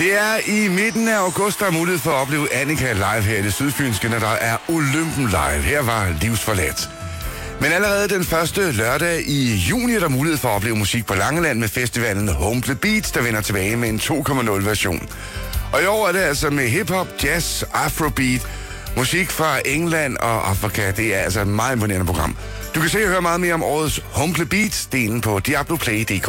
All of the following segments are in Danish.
Det er i midten af august, der er mulighed for at opleve Annika live her i det sydfynske, når der er Olympen live. Her var Livsforladt. Men allerede den første lørdag i juni er der mulighed for at opleve musik på Langeland med festivalen Home The Beats, der vender tilbage med en 2.0 version. Og i år er det altså med hiphop, jazz, afrobeat, musik fra England og Afrika. Det er altså et meget imponerende program. Du kan se og høre meget mere om årets Home The Beats-delen på diabloplay.dk.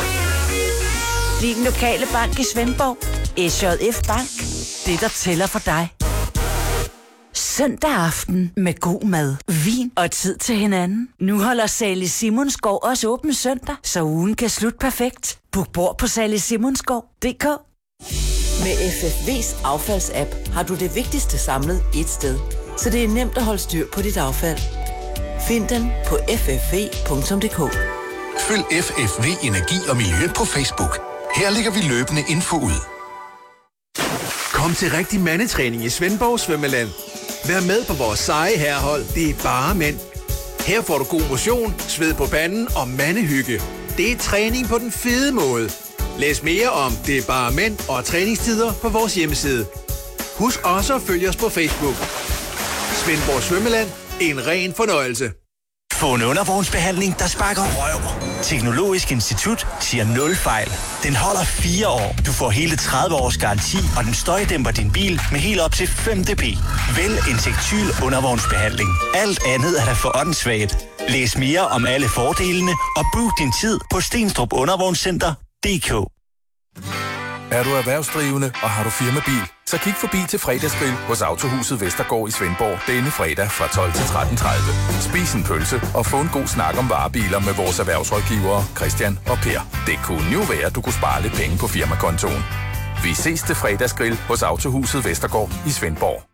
Din lokale bank i Svendborg. SJF Bank. Det, der tæller for dig. Søndag aften med god mad, vin og tid til hinanden. Nu holder Sally Simonsgaard også åben søndag, så ugen kan slutte perfekt. Book bord på sallysimonsgaard.dk. Med FFV's affaldsapp har du det vigtigste samlet ét sted, så det er nemt at holde styr på dit affald. Find den på ffv.dk. Følg FFV Energi og Miljø på Facebook. Her lægger vi løbende info ud. Kom til rigtig mandetræning i Svendborg Svømmeland. Vær med på vores seje herrehold. Det er bare mænd. Her får du god motion, sved på panden og mandehygge. Det er træning på den fede måde. Læs mere om Det er bare mænd og træningstider på vores hjemmeside. Husk også at følge os på Facebook. Svendborg Svømmeland. En ren fornøjelse. Få en undervognsbehandling, der sparker røv. Teknologisk Institut siger 0 fejl. Den holder 4 år. Du får hele 30 års garanti, og den støjdæmper din bil med helt op til 5 dB. Vælg en Tektyl undervognsbehandling. Alt andet er der for åndssvagt. Læs mere om alle fordelene og book din tid på Stenstrup Undervognscenter.dk. Er du erhvervsdrivende, og har du firmabil, så kig forbi til fredagsgrill hos Autohuset Vestergaard i Svendborg denne fredag fra 12 til 13.30. Spis en pølse og få en god snak om varebiler med vores erhvervsrådgivere Christian og Per. Det kunne jo være, at du kunne spare lidt penge på firmakontoen. Vi ses til fredagsgrill hos Autohuset Vestergaard i Svendborg.